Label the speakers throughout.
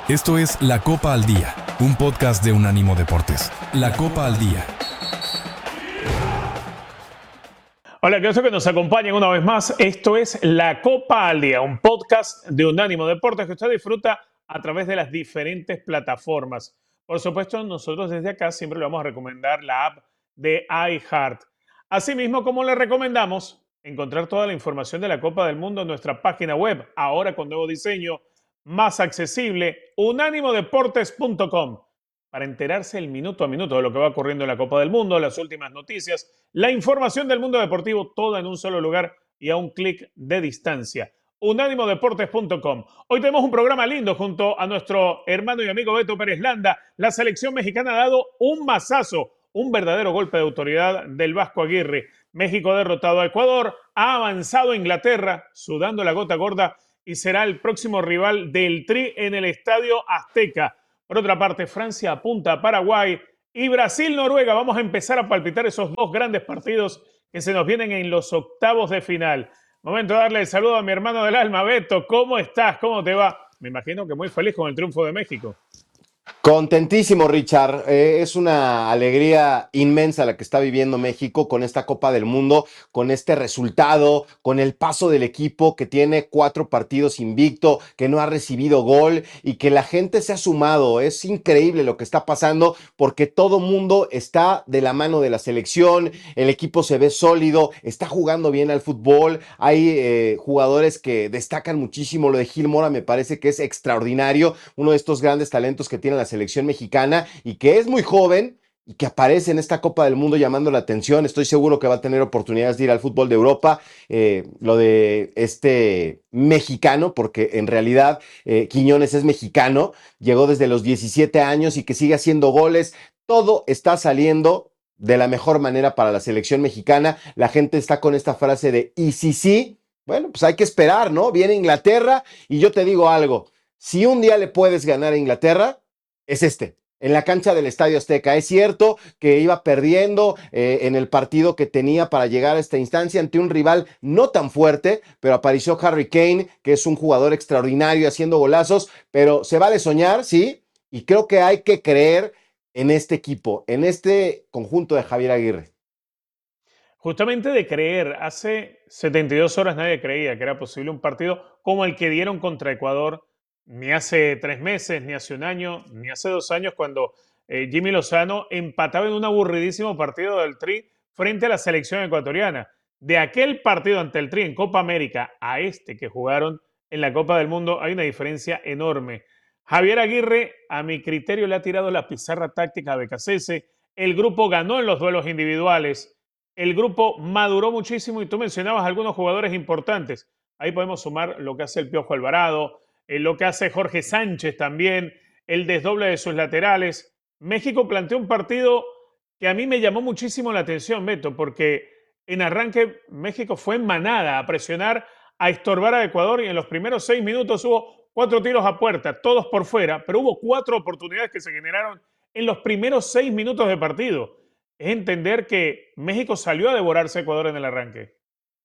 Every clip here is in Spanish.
Speaker 1: Esto es La Copa al Día, un podcast de Unánimo Deportes. La Copa al Día.
Speaker 2: Hola, qué gusto que nos acompañen una vez más. Esto es La Copa al Día, un podcast de Unánimo Deportes que usted disfruta a través de las diferentes plataformas. Por supuesto, nosotros desde acá siempre le vamos a recomendar la app de iHeart. Asimismo, como le recomendamos encontrar toda la información de la Copa del Mundo en nuestra página web, ahora con nuevo diseño, más accesible, unánimodeportes.com, para enterarse el minuto a minuto de lo que va ocurriendo en la Copa del Mundo, las últimas noticias, la información del mundo deportivo, toda en un solo lugar y a un clic de distancia. Unánimodeportes.com. Hoy tenemos un programa lindo junto a nuestro hermano y amigo Beto Pérez Landa. La selección mexicana ha dado un mazazo, un verdadero golpe de autoridad del Vasco Aguirre. México ha derrotado a Ecuador, ha avanzado a Inglaterra, sudando la gota gorda, y será el próximo rival del Tri en el Estadio Azteca. Por otra parte, Francia apunta a Paraguay y Brasil-Noruega. Vamos a empezar a palpitar esos dos grandes partidos que se nos vienen en los octavos de final. Momento de darle el saludo a mi hermano del alma, Beto. ¿Cómo estás? ¿Cómo te va? Me imagino que muy feliz con el triunfo de México.
Speaker 3: Contentísimo, Richard. Es una alegría inmensa la que está viviendo México con esta Copa del Mundo, con este resultado, con el paso del equipo que tiene 4 partidos invicto, que no ha recibido gol y que la gente se ha sumado. Es increíble lo que está pasando porque todo mundo está de la mano de la selección, el equipo se ve sólido, está jugando bien al fútbol. Hay jugadores que destacan muchísimo. Lo de Gil Mora me parece que es extraordinario, uno de estos grandes talentos que tiene la selección mexicana y que es muy joven y que aparece en esta Copa del Mundo llamando la atención. Estoy seguro que va a tener oportunidades de ir al fútbol de Europa. Lo de este mexicano, porque en realidad Quiñones es mexicano, llegó desde los 17 años y que sigue haciendo goles. Todo está saliendo de la mejor manera para la selección mexicana. La gente está con esta frase de ¿y si sí? Bueno, pues hay que esperar, ¿no? Viene Inglaterra y yo te digo algo. Si un día le puedes ganar a Inglaterra, es en la cancha del Estadio Azteca. Es cierto que iba perdiendo en el partido que tenía para llegar a esta instancia ante un rival no tan fuerte, pero apareció Harry Kane, que es un jugador extraordinario haciendo golazos, pero se vale soñar, sí, y creo que hay que creer en este equipo, en este conjunto de Javier Aguirre.
Speaker 2: Justamente de creer, hace 72 horas nadie creía que era posible un partido como el que dieron contra Ecuador, ni hace 3 meses, ni hace un año, ni hace 2 años, cuando Jimmy Lozano empataba en un aburridísimo partido del Tri frente a la selección ecuatoriana. De aquel partido ante el Tri en Copa América a este que jugaron en la Copa del Mundo hay una diferencia enorme. Javier Aguirre, a mi criterio, le ha tirado la pizarra táctica a Becasese. El grupo ganó en los duelos individuales. El grupo maduró muchísimo y tú mencionabas algunos jugadores importantes. Ahí podemos sumar lo que hace el Piojo Alvarado, lo que hace Jorge Sánchez también, el desdoble de sus laterales. México planteó un partido que a mí me llamó muchísimo la atención, Beto, porque en arranque México fue en manada a presionar, a estorbar a Ecuador y en los primeros 6 minutos hubo 4 tiros a puerta, todos por fuera, pero hubo 4 oportunidades que se generaron en los primeros 6 minutos de partido. Es entender que México salió a devorarse a Ecuador en el arranque.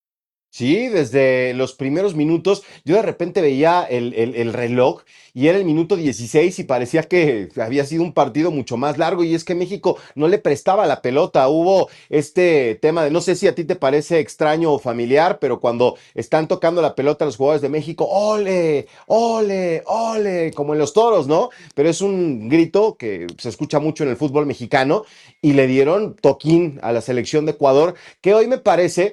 Speaker 3: Sí, desde los primeros minutos, yo de repente veía el reloj y era el minuto 16 y parecía que había sido un partido mucho más largo y es que México no le prestaba la pelota. Hubo este tema de, no sé si a ti te parece extraño o familiar, pero cuando están tocando la pelota los jugadores de México, ole, ole, ole, como en los toros, ¿no? Pero es un grito que se escucha mucho en el fútbol mexicano y le dieron toquín a la selección de Ecuador, que hoy me parece...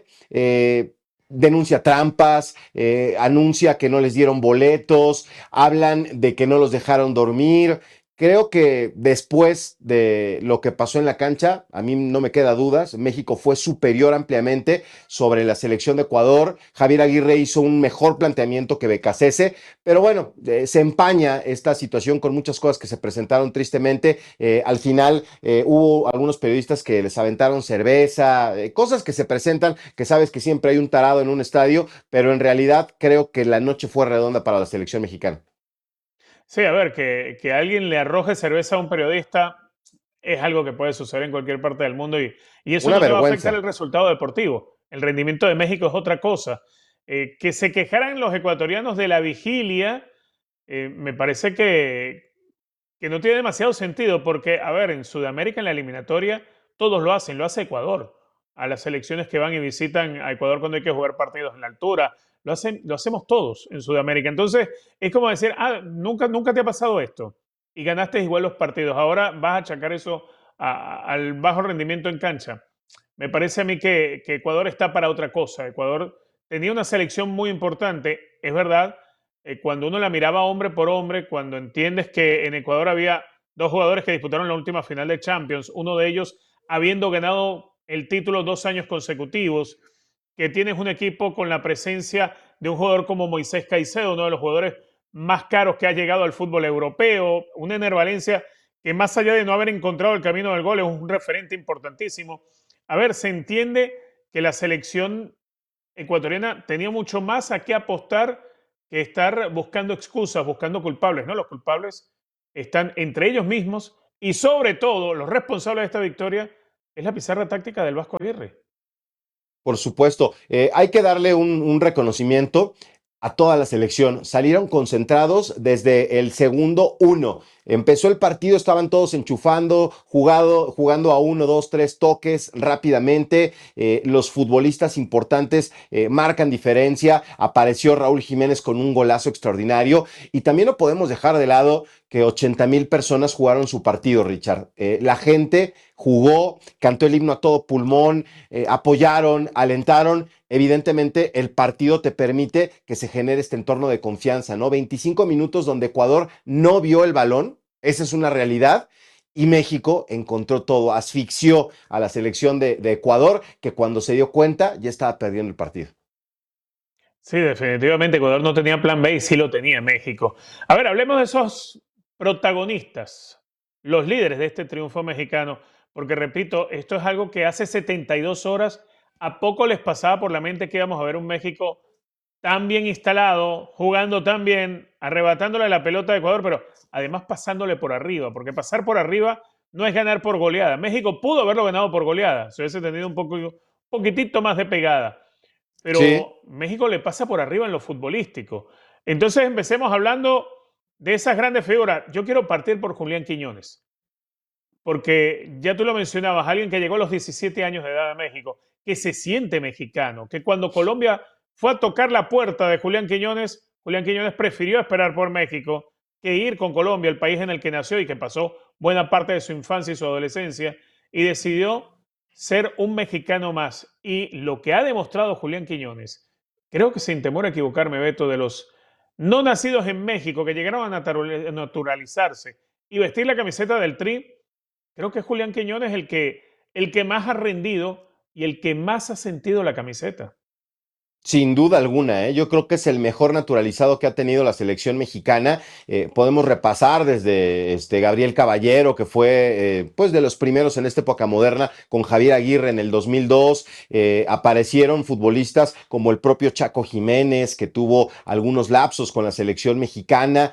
Speaker 3: denuncia trampas, anuncia que no les dieron boletos, hablan de que no los dejaron dormir. Creo que después de lo que pasó en la cancha, a mí no me queda dudas, México fue superior ampliamente sobre la selección de Ecuador. Javier Aguirre hizo un mejor planteamiento que Becasese, pero bueno, se empaña esta situación con muchas cosas que se presentaron tristemente. Al final hubo algunos periodistas que les aventaron cerveza, cosas que se presentan, que sabes que siempre hay un tarado en un estadio, pero en realidad creo que la noche fue redonda para la selección mexicana.
Speaker 2: Sí, a ver, que alguien le arroje cerveza a un periodista es algo que puede suceder en cualquier parte del mundo y eso
Speaker 3: Una
Speaker 2: no te va a afectar
Speaker 3: vergüenza.
Speaker 2: el resultado deportivo. El rendimiento de México es otra cosa. Que se quejaran los ecuatorianos de la vigilia, me parece que no tiene demasiado sentido porque, a ver, en Sudamérica, en la eliminatoria, todos lo hacen, lo hace Ecuador. A las selecciones que van y visitan a Ecuador cuando hay que jugar partidos en la altura, lo hacemos todos en Sudamérica. Entonces, es como decir, nunca te ha pasado esto y ganaste igual los partidos. Ahora vas a achacar eso al bajo rendimiento en cancha. Me parece a mí que Ecuador está para otra cosa. Ecuador tenía una selección muy importante, es verdad, cuando uno la miraba hombre por hombre, cuando entiendes que en Ecuador había dos jugadores que disputaron la última final de Champions, uno de ellos habiendo ganado el título 2 años consecutivos, que tienes un equipo con la presencia de un jugador como Moisés Caicedo, uno de los jugadores más caros que ha llegado al fútbol europeo, un Ener Valencia que más allá de no haber encontrado el camino del gol es un referente importantísimo. A ver, se entiende que la selección ecuatoriana tenía mucho más a qué apostar que estar buscando excusas, buscando culpables, ¿no? Los culpables están entre ellos mismos y sobre todo los responsables de esta victoria es la pizarra táctica del Vasco Aguirre.
Speaker 3: Por supuesto, hay que darle un reconocimiento a toda la selección. Salieron concentrados desde el segundo uno. Empezó el partido, estaban todos enchufando, jugando a 1, 2, 3 toques rápidamente. Los futbolistas importantes marcan diferencia. Apareció Raúl Jiménez con un golazo extraordinario. Y también no podemos dejar de lado que 80,000 personas jugaron su partido, Richard. La gente jugó, cantó el himno a todo pulmón, apoyaron, alentaron. Evidentemente, el partido te permite que se genere este entorno de confianza, ¿no? 25 minutos donde Ecuador no vio el balón, esa es una realidad. Y México encontró todo, asfixió a la selección de Ecuador, que cuando se dio cuenta ya estaba perdiendo el partido.
Speaker 2: Sí, definitivamente Ecuador no tenía plan B y sí lo tenía México. A ver, hablemos de esos protagonistas, los líderes de este triunfo mexicano, porque repito, esto es algo que hace 72 horas a poco les pasaba por la mente que íbamos a ver un México tan bien instalado, jugando tan bien, arrebatándole la pelota a Ecuador, pero además pasándole por arriba, porque pasar por arriba no es ganar por goleada. México pudo haberlo ganado por goleada, si hubiese tenido un poquitito más de pegada,
Speaker 3: Sí,
Speaker 2: pero México le pasa por arriba en lo futbolístico. Entonces empecemos hablando de esas grandes figuras. Yo quiero partir por Julián Quiñones, porque ya tú lo mencionabas, alguien que llegó a los 17 años de edad a México, que se siente mexicano, que cuando Colombia fue a tocar la puerta de Julián Quiñones prefirió esperar por México que ir con Colombia, el país en el que nació y que pasó buena parte de su infancia y su adolescencia, y decidió ser un mexicano más. Y lo que ha demostrado Julián Quiñones, creo que sin temor a equivocarme, Beto, de los no nacidos en México que llegaron a naturalizarse y vestir la camiseta del Tri, creo que Julián Quiñones es el que más ha rendido y el que más ha sentido la camiseta.
Speaker 3: sin duda alguna, ¿eh? Yo creo que es el mejor naturalizado que ha tenido la selección mexicana. Podemos repasar desde Gabriel Caballero, que fue pues de los primeros en esta época moderna, con Javier Aguirre en el 2002. Aparecieron futbolistas como el propio Chaco Jiménez, que tuvo algunos lapsos con la selección mexicana.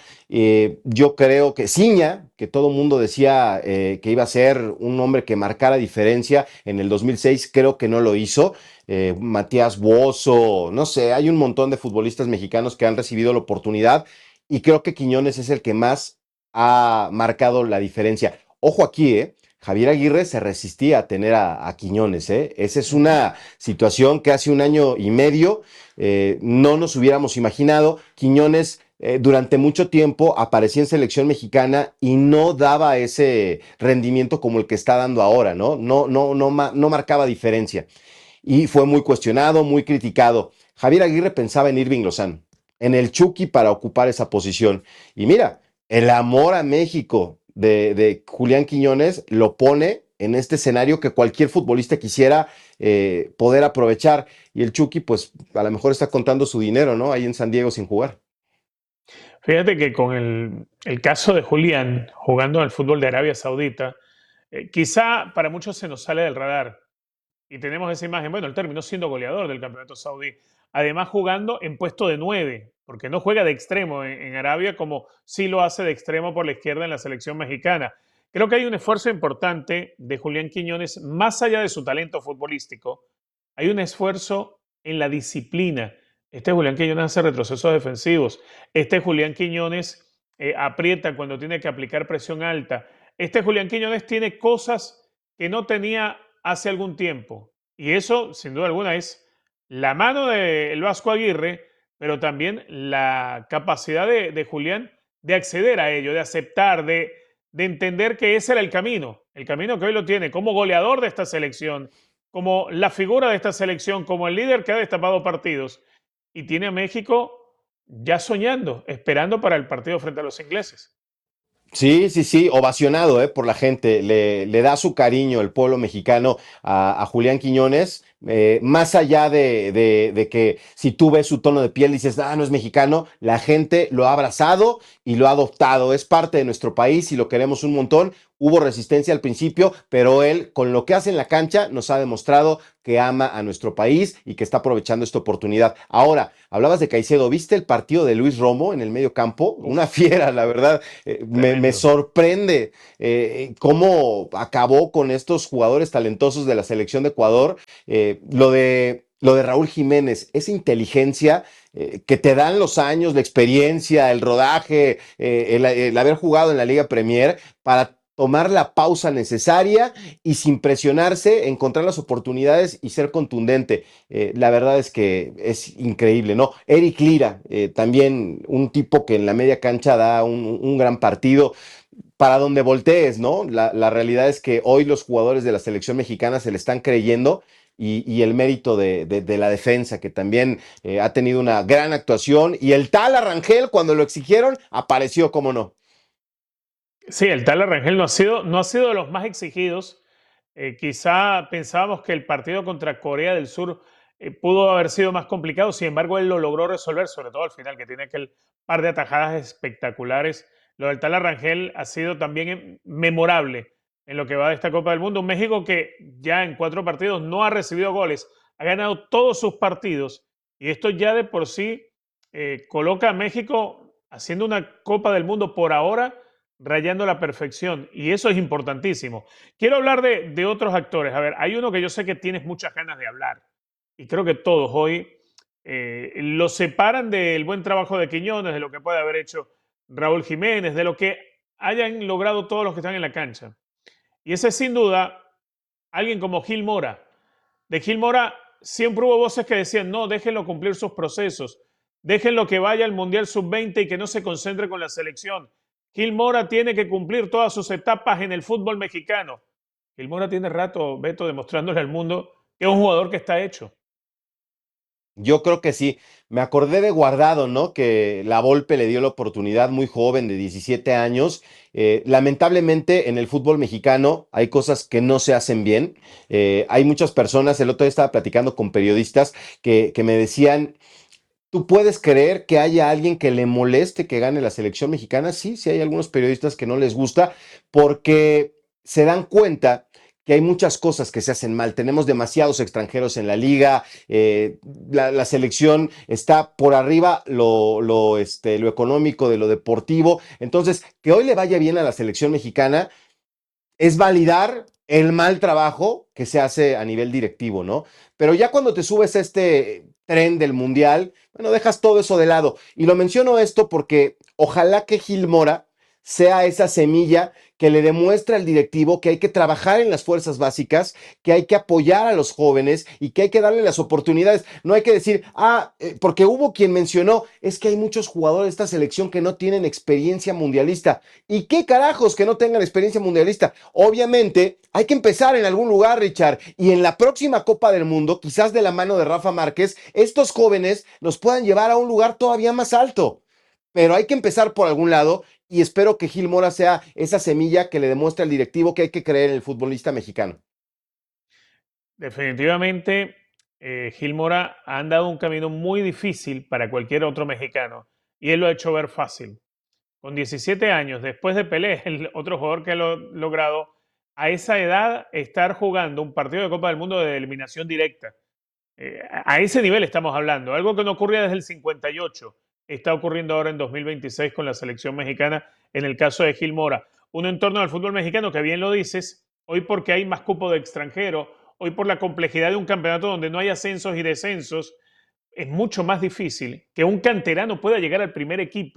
Speaker 3: Yo creo que Ciña, que todo el mundo decía que iba a ser un hombre que marcara diferencia en el 2006, creo que no lo hizo. Matías Bozo, no sé, hay un montón de futbolistas mexicanos que han recibido la oportunidad y creo que Quiñones es el que más ha marcado la diferencia. Ojo aquí, Javier Aguirre se resistía a tener a Quiñones, ¿eh? Esa es una situación que hace un año y medio no nos hubiéramos imaginado. Quiñones durante mucho tiempo aparecía en selección mexicana y no daba ese rendimiento como el que está dando ahora, ¿no? No marcaba diferencia y fue muy cuestionado, muy criticado. Javier Aguirre pensaba en Irving Lozano, en el Chucky para ocupar esa posición. Y mira, el amor a México de Julián Quiñones lo pone en este escenario que cualquier futbolista quisiera poder aprovechar. Y el Chucky, pues a lo mejor está contando su dinero, ¿no? Ahí en San Diego sin jugar.
Speaker 2: Fíjate que con el caso de Julián jugando en el fútbol de Arabia Saudita, quizá para muchos se nos sale del radar y tenemos esa imagen. Bueno, él terminó siendo goleador del campeonato saudí, además jugando en puesto de 9, porque no juega de extremo en Arabia como sí lo hace de extremo por la izquierda en la selección mexicana. Creo que hay un esfuerzo importante de Julián Quiñones, más allá de su talento futbolístico, hay un esfuerzo en la disciplina. Este Julián Quiñones hace retrocesos defensivos. Este Julián Quiñones aprieta cuando tiene que aplicar presión alta. Este Julián Quiñones tiene cosas que no tenía hace algún tiempo. Y eso, sin duda alguna, es la mano del Vasco Aguirre, pero también la capacidad de Julián de acceder a ello, de aceptar, de entender que ese era el camino que hoy lo tiene como goleador de esta selección, como la figura de esta selección, como el líder que ha destapado partidos. Y tiene a México ya soñando, esperando para el partido frente a los ingleses.
Speaker 3: Sí, sí, sí, ovacionado por la gente. Le da su cariño el pueblo mexicano a Julián Quiñones. Más allá de que si tú ves su tono de piel dices, ah, no es mexicano, la gente lo ha abrazado y lo ha adoptado. Es parte de nuestro país y lo queremos un montón. Hubo resistencia al principio, pero él, con lo que hace en la cancha, nos ha demostrado que ama a nuestro país y que está aprovechando esta oportunidad. Ahora, hablabas de Caicedo, ¿viste el partido de Luis Romo en el medio campo? Una
Speaker 2: Uf,
Speaker 3: fiera, la verdad. Me
Speaker 2: tremendo.
Speaker 3: sorprende cómo acabó con estos jugadores talentosos de la selección de Ecuador. Lo de Raúl Jiménez, esa inteligencia que te dan los años, la experiencia, el rodaje, el haber jugado en la Liga Premier para tomar la pausa necesaria y sin presionarse, encontrar las oportunidades y ser contundente. La verdad es que es increíble, ¿no? Eric Lira, también un tipo que en la media cancha da un gran partido para donde voltees, ¿no? La realidad es que hoy los jugadores de la selección mexicana se le están creyendo y el mérito de la defensa, que también ha tenido una gran actuación. Y el tal Arrangel, cuando lo exigieron, apareció, como no.
Speaker 2: Sí, el tal Rangel no ha sido de los más exigidos. Quizá pensábamos que el partido contra Corea del Sur pudo haber sido más complicado, sin embargo, él lo logró resolver, sobre todo al final, que tiene aquel par de atajadas espectaculares. Lo del tal Rangel ha sido también memorable en lo que va de esta Copa del Mundo. Un México que ya en 4 partidos no ha recibido goles, ha ganado todos sus partidos y esto ya de por sí coloca a México haciendo una Copa del Mundo por ahora rayando la perfección y eso es importantísimo. Quiero hablar de otros actores. A ver, hay uno que yo sé que tienes muchas ganas de hablar y creo que todos hoy lo separan del buen trabajo de Quiñones, de lo que puede haber hecho Raúl Jiménez, de lo que hayan logrado todos los que están en la cancha. Y ese es sin duda alguien como Gil Mora. De Gil Mora siempre hubo voces que decían, no, déjenlo cumplir sus procesos, déjenlo que vaya al Mundial Sub-20 y que no se concentre con la selección. Gil Mora tiene que cumplir todas sus etapas en el fútbol mexicano. Gil Mora tiene rato, Beto, demostrándole al mundo que es un jugador que está hecho.
Speaker 3: Yo creo que sí. Me acordé de Guardado, ¿no? Que la Volpe le dio la oportunidad muy joven, de 17 años. Lamentablemente en el fútbol mexicano hay cosas que no se hacen bien. Hay muchas personas, el otro día estaba platicando con periodistas que me decían, ¿tú puedes creer que haya alguien que le moleste que gane la selección mexicana? Sí, sí hay algunos periodistas que no les gusta porque se dan cuenta que hay muchas cosas que se hacen mal. Tenemos demasiados extranjeros en la liga, la selección está por arriba lo económico de lo deportivo. Entonces, que hoy le vaya bien a la selección mexicana es validar el mal trabajo que se hace a nivel directivo, ¿no? Pero ya cuando te subes a este tren del mundial, bueno, dejas todo eso de lado. Y lo menciono esto porque ojalá que Gil Mora sea esa semilla que le demuestra al directivo que hay que trabajar en las fuerzas básicas, que hay que apoyar a los jóvenes y que hay que darle las oportunidades. No hay que decir, porque hubo quien mencionó, es que hay muchos jugadores de esta selección que no tienen experiencia mundialista. ¿Y qué carajos que no tengan experiencia mundialista? Obviamente, hay que empezar en algún lugar, Richard, y en la próxima Copa del Mundo, quizás de la mano de Rafa Márquez, estos jóvenes nos puedan llevar a un lugar todavía más alto. Pero hay que empezar por algún lado y espero que Gil Mora sea esa semilla que le demuestre al directivo que hay que creer en el futbolista mexicano.
Speaker 2: Definitivamente, Gil Mora ha andado un camino muy difícil para cualquier otro mexicano y él lo ha hecho ver fácil. Con 17 años, después de Pelé, el otro jugador que lo ha logrado, a esa edad estar jugando un partido de Copa del Mundo de eliminación directa. A ese nivel estamos hablando, algo que no ocurría desde el 58, está ocurriendo ahora en 2026 con la selección mexicana, en el caso de Gil Mora. Un entorno del fútbol mexicano que bien lo dices, hoy porque hay más cupo de extranjero, hoy por la complejidad de un campeonato donde no hay ascensos y descensos, es mucho más difícil que un canterano pueda llegar al primer equipo.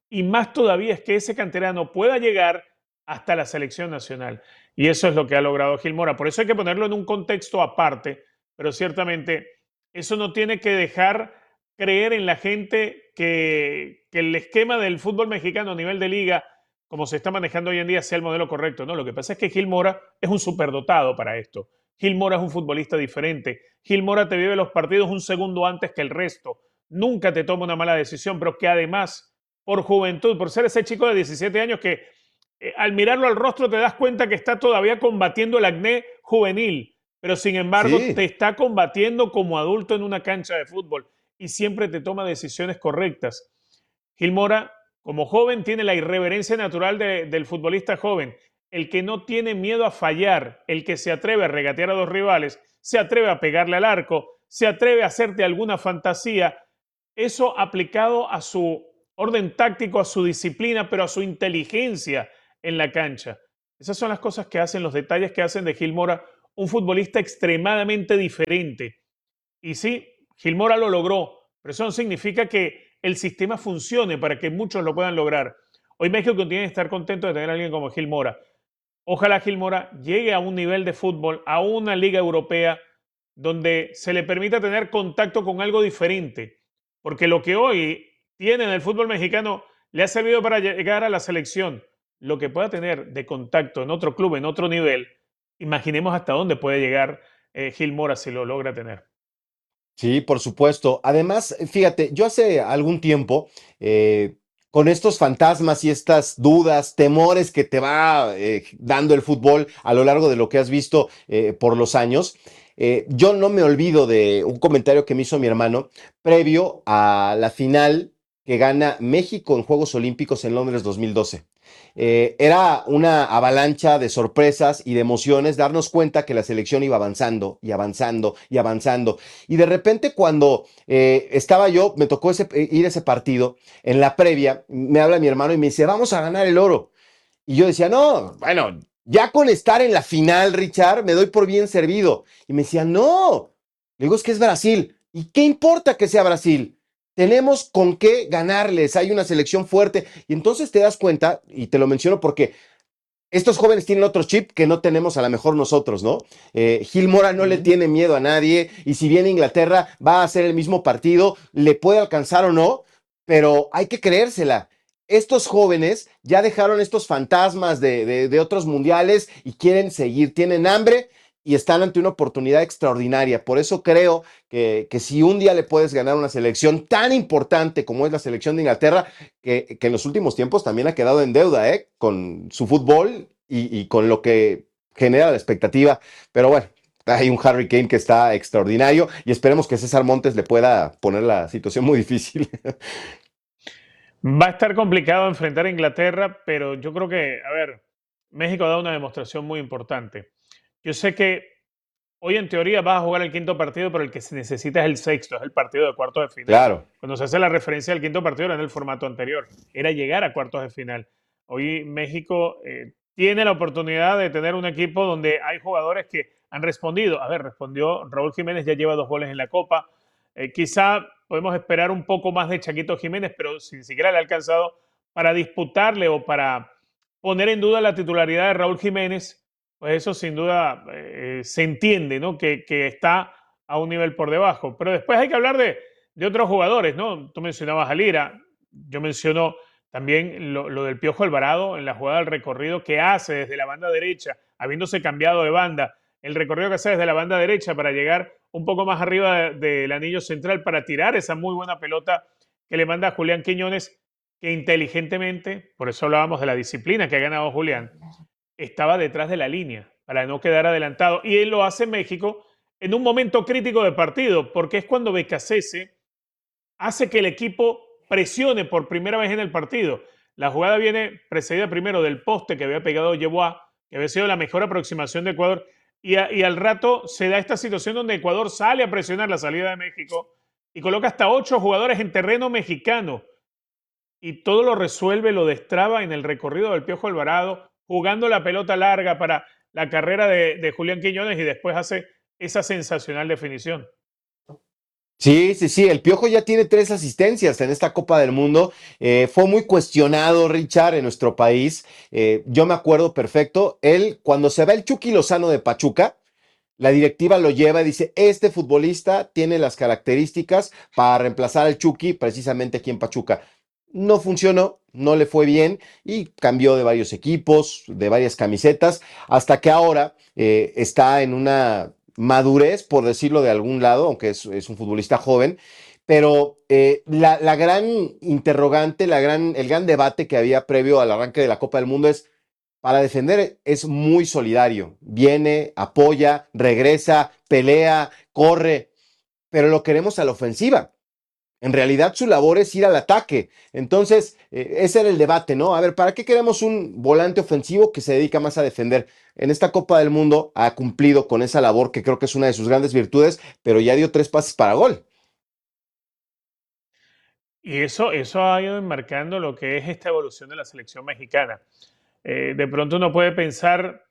Speaker 2: y más todavía es que ese canterano pueda llegar hasta la selección nacional. Y eso es lo que ha logrado Gil Mora. Por eso hay que ponerlo en un contexto aparte, pero ciertamente eso no tiene que dejar creer en la gente que el esquema del fútbol mexicano a nivel de liga, como se está manejando hoy en día, sea el modelo correcto. No, lo que pasa es que Gil Mora es un superdotado para esto. Gil Mora es un futbolista diferente. Gil Mora te vive los partidos un segundo antes que el resto. Nunca te toma una mala decisión, pero que además, por juventud, por ser ese chico de 17 años que al mirarlo al rostro te das cuenta que está todavía combatiendo el acné juvenil, pero sin embargo te
Speaker 3: Sí,
Speaker 2: está combatiendo como adulto en una cancha de fútbol y siempre te toma decisiones correctas. Gil Mora, como joven, tiene la irreverencia natural del futbolista joven, el que no tiene miedo a fallar, el que se atreve a regatear a dos rivales, se atreve a pegarle al arco, se atreve a hacerte alguna fantasía, eso aplicado a su orden táctico, a su disciplina, pero a su inteligencia en la cancha. Esas son las cosas que hacen, los detalles que hacen de Gil Mora un futbolista extremadamente diferente. Y sí, Gil Mora lo logró, pero eso no significa que el sistema funcione para que muchos lo puedan lograr. Hoy México tiene que estar contento de tener a alguien como Gil Mora. Ojalá Gil Mora llegue a un nivel de fútbol, a una liga europea, donde se le permita tener contacto con algo diferente. Porque lo que hoy tiene en el fútbol mexicano le ha servido para llegar a la selección. Lo que pueda tener de contacto en otro club, en otro nivel, imaginemos hasta dónde puede llegar Gil Mora si lo logra tener.
Speaker 3: sí, por supuesto. Además, fíjate, yo hace algún tiempo, con estos fantasmas y estas dudas, temores que te va dando el fútbol a lo largo de lo que has visto por los años, yo no me olvido de un comentario que me hizo mi hermano previo a la final que gana México en Juegos Olímpicos en Londres 2012. Era una avalancha de sorpresas y de emociones darnos cuenta que la selección iba avanzando y avanzando y avanzando. Y de repente cuando estaba yo, me tocó ir a ese partido, en la previa, me habla mi hermano y me dice, vamos a ganar el oro. Y yo decía, no, bueno, ya con estar en la final, Richard, me doy por bien servido. Y me decía, no, le digo, es que es Brasil. ¿Y qué importa que sea Brasil? Tenemos con qué ganarles, hay una selección fuerte. Y entonces te das cuenta, y te lo menciono porque estos jóvenes tienen otro chip que no tenemos a lo mejor nosotros, ¿no? Gil Mora no le tiene miedo a nadie y si viene Inglaterra va a hacer el mismo partido, le puede alcanzar o no, pero hay que creérsela. Estos jóvenes ya dejaron estos fantasmas de otros mundiales y quieren seguir, tienen hambre y están ante una oportunidad extraordinaria. Por eso creo que si un día le puedes ganar una selección tan importante como es la selección de Inglaterra, que en los últimos tiempos también ha quedado en deuda, con su fútbol y con lo que genera la expectativa. Pero bueno, hay un Harry Kane que está extraordinario y esperemos que César Montes le pueda poner la situación muy difícil.
Speaker 2: Va a estar complicado enfrentar a Inglaterra, pero yo creo que, a ver, México ha dado una demostración muy importante. Yo sé que hoy en teoría vas a jugar el quinto partido, pero el que se necesita es el sexto, es el partido de cuartos de final.
Speaker 3: Claro.
Speaker 2: Cuando se hace la referencia al quinto partido era en el formato anterior, era llegar a cuartos de final. Hoy México tiene la oportunidad de tener un equipo donde hay jugadores que han respondido. A ver, respondió Raúl Jiménez, ya lleva 2 goles en la Copa. Quizá podemos esperar un poco más de Chaquito Jiménez, pero sin siquiera le ha alcanzado para disputarle o para poner en duda la titularidad de Raúl Jiménez. Pues eso sin duda se entiende, ¿no? Que está a un nivel por debajo. Pero después hay que hablar de otros jugadores, ¿no? Tú mencionabas a Lira, yo menciono también lo del Piojo Alvarado en la jugada del recorrido que hace desde la banda derecha, habiéndose cambiado de banda, el recorrido que hace desde la banda derecha para llegar un poco más arriba del anillo central para tirar esa muy buena pelota que le manda a Julián Quiñones, que inteligentemente, por eso hablábamos de la disciplina que ha ganado Julián, estaba detrás de la línea para no quedar adelantado. Y él lo hace en México en un momento crítico de partido, porque es cuando Becasese hace que el equipo presione por primera vez en el partido. La jugada viene precedida primero del poste que había pegado Yeboah, que había sido la mejor aproximación de Ecuador, y al rato se da esta situación donde Ecuador sale a presionar la salida de México y coloca hasta 8 jugadores en terreno mexicano y todo lo resuelve, lo destraba en el recorrido del Piojo Alvarado, jugando la pelota larga para la carrera de Julián Quiñones y después hace esa sensacional definición.
Speaker 3: Sí, sí, sí, el Piojo ya tiene 3 asistencias en esta Copa del Mundo. Fue muy cuestionado, Richard, en nuestro país. Yo me acuerdo perfecto, él, cuando se va el Chucky Lozano de Pachuca, la directiva lo lleva y dice, este futbolista tiene las características para reemplazar al Chucky precisamente aquí en Pachuca. No funcionó, no le fue bien y cambió de varios equipos, de varias camisetas, hasta que ahora está en una madurez, por decirlo de algún lado, aunque es un futbolista joven, pero la gran interrogante, el gran debate que había previo al arranque de la Copa del Mundo es, para defender es muy solidario, viene, apoya, regresa, pelea, corre, pero lo queremos a la ofensiva. En realidad su labor es ir al ataque. Entonces, ese era el debate, ¿no? A ver, ¿para qué queremos un volante ofensivo que se dedica más a defender? En esta Copa del Mundo ha cumplido con esa labor que creo que es una de sus grandes virtudes, pero ya dio 3 pases para gol.
Speaker 2: Y eso ha ido enmarcando lo que es esta evolución de la selección mexicana. De pronto uno puede pensar,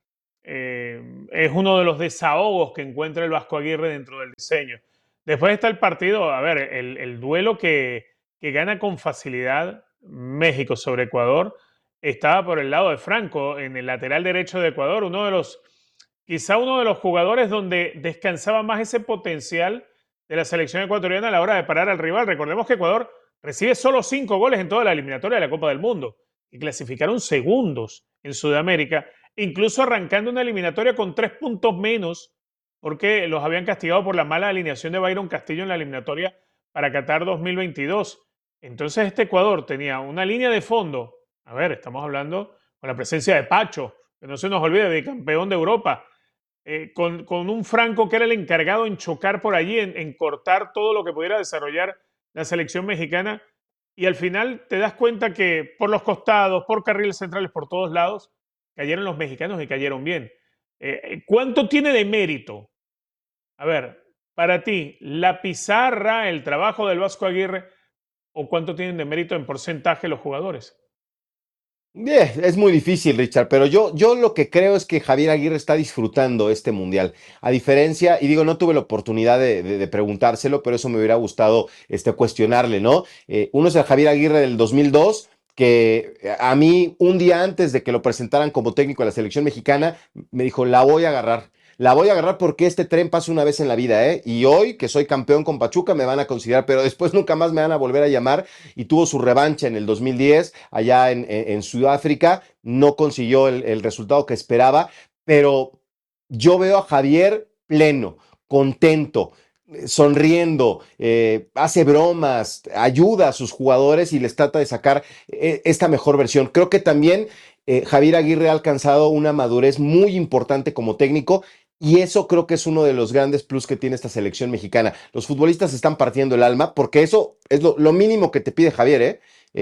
Speaker 2: es uno de los desahogos que encuentra el Vasco Aguirre dentro del diseño. Después está el partido, a ver, el duelo que gana con facilidad México sobre Ecuador estaba por el lado de Franco, en el lateral derecho de Ecuador, quizá uno de los jugadores donde descansaba más ese potencial de la selección ecuatoriana a la hora de parar al rival. Recordemos que Ecuador recibe solo 5 goles en toda la eliminatoria de la Copa del Mundo y clasificaron segundos en Sudamérica, incluso arrancando una eliminatoria con 3 puntos menos, porque los habían castigado por la mala alineación de Byron Castillo en la eliminatoria para Qatar 2022. Entonces este Ecuador tenía una línea de fondo, a ver, estamos hablando con la presencia de Pacho, que no se nos olvide, de campeón de Europa, con un Franco que era el encargado en chocar por allí, en cortar todo lo que pudiera desarrollar la selección mexicana, y al final te das cuenta que por los costados, por carriles centrales, por todos lados, cayeron los mexicanos y cayeron bien. ¿Cuánto tiene de mérito? A ver, para ti, la pizarra, el trabajo del Vasco Aguirre, o cuánto tienen de mérito en porcentaje los jugadores?
Speaker 3: Es muy difícil, Richard, pero yo lo que creo es que Javier Aguirre está disfrutando este mundial. A diferencia, y digo, no tuve la oportunidad de preguntárselo, pero eso me hubiera gustado cuestionarle, ¿no? Uno es el Javier Aguirre del 2002, que a mí, un día antes de que lo presentaran como técnico de la selección mexicana, me dijo, la voy a agarrar. La voy a agarrar porque este tren pasa una vez en la vida, ¿eh? Y hoy, que soy campeón con Pachuca, me van a considerar, pero después nunca más me van a volver a llamar. Y tuvo su revancha en el 2010, allá en Sudáfrica. No consiguió el resultado que esperaba, pero yo veo a Javier pleno, contento, sonriendo, hace bromas, ayuda a sus jugadores y les trata de sacar esta mejor versión. Creo que también Javier Aguirre ha alcanzado una madurez muy importante como técnico y eso creo que es uno de los grandes plus que tiene esta selección mexicana. Los futbolistas están partiendo el alma porque eso es lo mínimo que te pide Javier, ¿eh?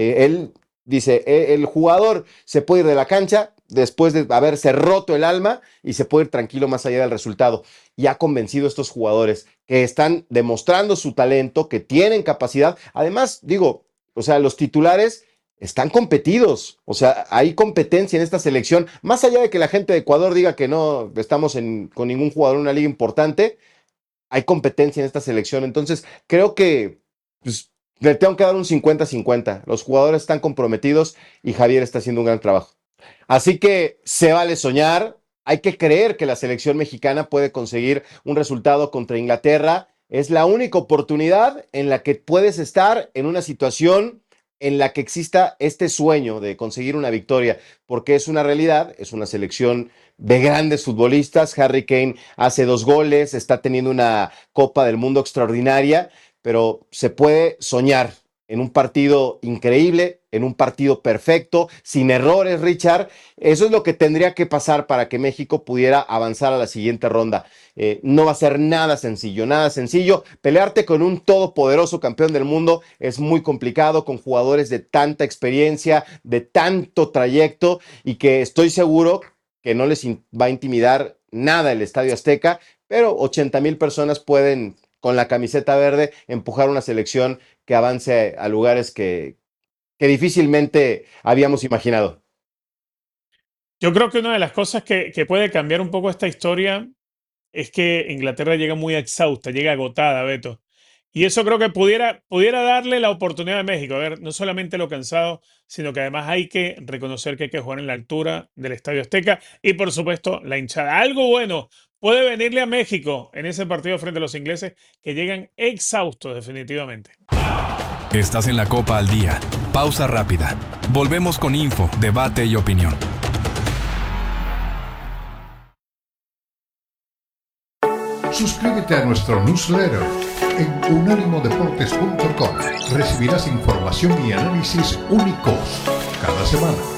Speaker 3: Él dice, el jugador se puede ir de la cancha después de haberse roto el alma y se puede ir tranquilo más allá del resultado. Y ha convencido a estos jugadores que están demostrando su talento, que tienen capacidad. Además, digo, o sea, los titulares están competidos, o sea, hay competencia en esta selección, más allá de que la gente de Ecuador diga que no estamos con ningún jugador en una liga importante, hay competencia en esta selección, entonces creo que pues, le tengo que dar un 50-50, los jugadores están comprometidos y Javier está haciendo un gran trabajo. Así que se vale soñar, hay que creer que la selección mexicana puede conseguir un resultado contra Inglaterra, es la única oportunidad en la que puedes estar en una situación en la que exista este sueño de conseguir una victoria, porque es una realidad, es una selección de grandes futbolistas. Harry Kane hace 2 goles, está teniendo una Copa del Mundo extraordinaria, pero se puede soñar en un partido increíble, en un partido perfecto, sin errores, Richard. Eso es lo que tendría que pasar para que México pudiera avanzar a la siguiente ronda. No va a ser nada sencillo, nada sencillo. Pelearte con un todopoderoso campeón del mundo es muy complicado, con jugadores de tanta experiencia, de tanto trayecto, y que estoy seguro que no les va a intimidar nada el Estadio Azteca, pero 80,000 personas pueden, con la camiseta verde, empujar una selección que avance a lugares que difícilmente habíamos imaginado.
Speaker 2: Yo creo que una de las cosas que puede cambiar un poco esta historia es que Inglaterra llega muy exhausta, llega agotada, Beto. Y eso creo que pudiera darle la oportunidad a México. A ver, no solamente lo cansado, sino que además hay que reconocer que hay que jugar en la altura del Estadio Azteca y, por supuesto, la hinchada. Algo bueno puede venirle a México en ese partido frente a los ingleses, que llegan exhaustos definitivamente.
Speaker 1: Estás en la Copa al Día. Pausa rápida. Volvemos con info, debate y opinión.
Speaker 4: Suscríbete a nuestro newsletter en unánimodeportes.com. Recibirás información y análisis únicos cada semana.